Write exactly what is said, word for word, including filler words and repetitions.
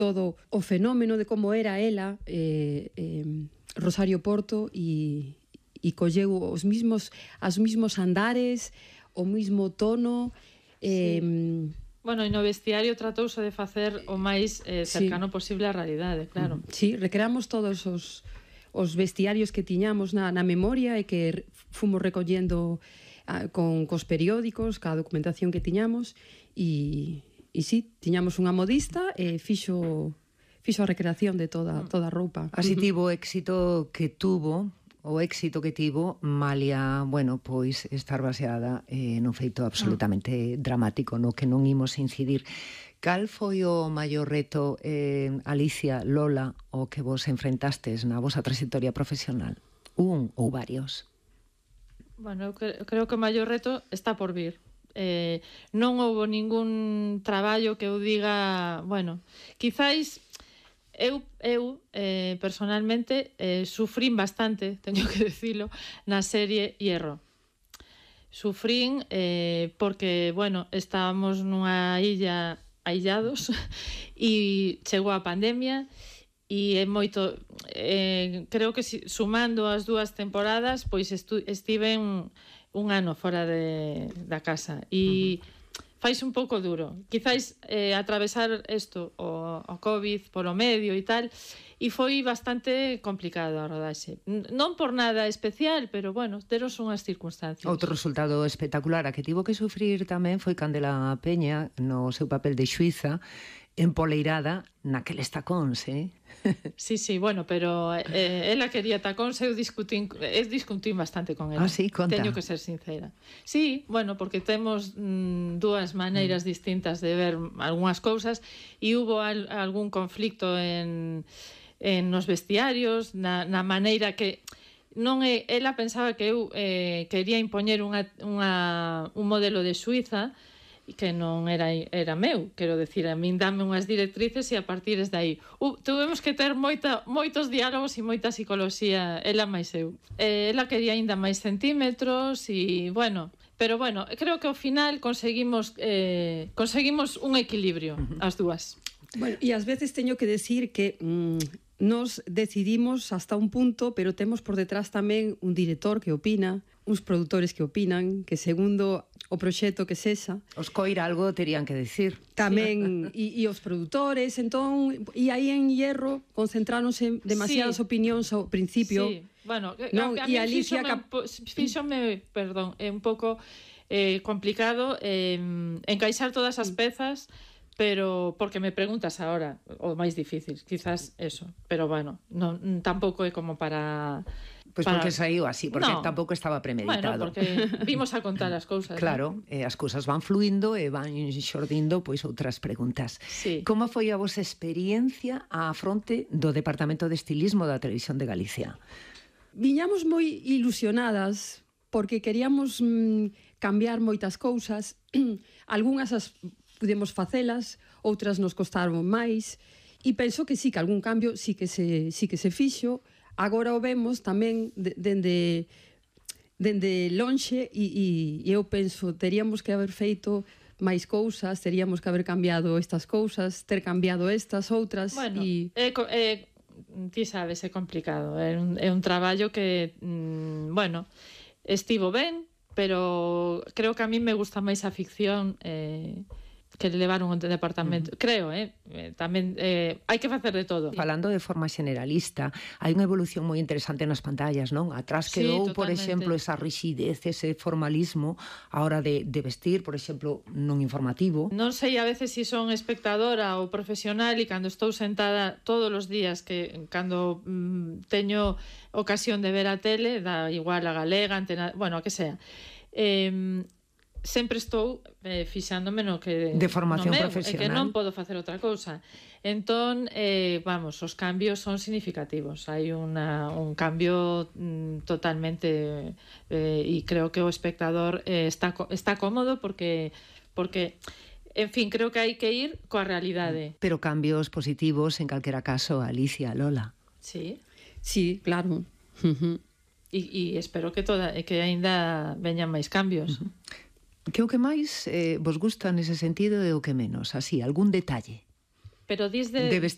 todo o fenómeno de como era ela, eh, eh, Rosario Porto, e, e colleu os mismos, as mismos andares, o mismo tono. Eh, sí. Bueno, e no vestiario tratouse de facer o máis eh, cercano sí. posible á realidade, claro. Sí, recreamos todos os, os vestiarios que tiñamos na, na memoria e que fomos recollendo a, con cos periódicos, ca documentación que tiñamos, e, e sí, tiñamos unha modista e fixo, fixo a recreación de toda, toda a roupa. Así tivo o éxito que tuvo, o éxito que tivo, malia, bueno, pois estar baseada eh, nun feito absolutamente ah. dramático, no que non imos incidir. Cal foi o maior reto, eh, Alicia, Lola, o que vos enfrentastes na vosa trayectoria profesional? Un ou varios? Bueno, eu creo que o maior reto está por vir. Eh, non houve ningún traballo que eu diga, bueno, quizáis eu, eu eh, personalmente eh, sufrín bastante, teño que decilo, na serie Hierro. Sufrín eh, porque, bueno, estábamos nunha illa aillados e chegou a pandemia e é moito, eh, creo que si, sumando as dúas temporadas, pois estu, estiven un ano fora de, da casa e uh-huh. faise un pouco duro. Quizáis eh, atravesar isto, o, o COVID polo medio e tal, e foi bastante complicado a rodaxe. Non por nada especial, pero, bueno, deros unhas circunstancias. Outro resultado espectacular a que tivo que sufrir tamén foi Candela Peña no seu papel de xuíza, empoleirada naqueles tacóns, eh? Sí, sí, bueno, pero eh, ela quería tacóns, eu discutín, eu discutín bastante con ela. Ah, sí, conta. Teño que ser sincera. Sí, bueno, porque temos mm, dúas maneiras mm. distintas de ver algunhas cousas e hubo al, algún conflicto en, en nos vestiarios, na, na maneira que non é, ela pensaba que eu eh, quería impoñer unha, unha, un modelo de Suiza que non era, era meu, quero decir, a min dame unhas directrices e a partir de aí uh, tuvemos que ter moita, moitos diálogos e moita psicoloxía, ela máis eu. Eh, ela quería ainda máis centímetros e, bueno, pero, bueno, creo que ao final conseguimos eh, conseguimos un equilibrio, as dúas. Bueno, e ás veces teño que decir que mmm, nos decidimos hasta un punto, pero temos por detrás tamén un director que opina, uns produtores que opinan, que segundo o proxecto que sexa. Os coira algo terían que decir. Tamén, e, e os produtores, entón, e aí en Hierro concentráronse demasiadas sí. opinións ao principio. Sí, bueno, no, a, a e mí Alicia fíxome, cap... fíxome, perdón, é un pouco eh, complicado eh, encaixar todas as pezas, pero porque me preguntas ahora, o máis difícil, quizás eso, pero bueno, non, tampouco é como para... Pois pues porque saiu así, porque no. tampouco estaba premeditado. Bueno, porque vimos a contar as cousas. Claro, ¿no? eh, as cousas van fluindo e van xordindo pois outras preguntas. Sí. Como foi a vosa experiencia á fronte do Departamento de Estilismo da Televisión de Galicia? Viñamos moi ilusionadas porque queríamos mm, cambiar moitas cousas. Algúnas as pudemos facelas, outras nos costaron máis, e penso que sí, que algún cambio sí que se, sí que se fixo. Agora o vemos tamén dende dende lonxe e, e eu penso, teríamos que haber feito máis cousas, teríamos que haber cambiado estas cousas, ter cambiado estas, outras. Bueno, e... é, é, ti sabes, é complicado, é un, é un traballo que, mm, bueno, estivo ben, pero creo que a mí me gusta máis a ficción eh, que levar un departamento, uh-huh. creo, eh, tamén eh, hai que facer de todo. Falando de forma generalista, hai unha evolución moi interesante nas pantallas, non? Atrás quedou, sí, por exemplo, esa rigidez, ese formalismo a hora de, de vestir, por exemplo, nun informativo. Non sei a veces se si son espectadora ou profesional e cando estou sentada todos os días, que cando mm, teño ocasión de ver a tele, da igual a Galega, Antena, bueno, a que sea, eh, sempre estou eh, fixándome no que de formación no meu, profesional, é que non podo facer outra cousa. Entón, eh, vamos, os cambios son significativos. Hai una, un cambio mm, totalmente eh, e creo que o espectador eh, está está cómodo porque porque en fin, creo que hai que ir coa realidade. Pero cambios positivos en calquera caso, Alicia, Lola. Sí. Sí, claro. Uh-huh. E, e espero que toda que aínda veñan máis cambios. Uh-huh. Que o que máis eh, vos gusta nese sentido e o que menos? Así, algún detalle? Pero dis de... de